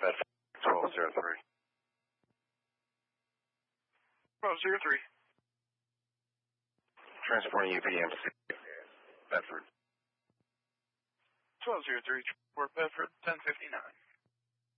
Bedford, 1203. 1203. Transporting UPMC, Bedford. 1203, Transport Bedford, 1059.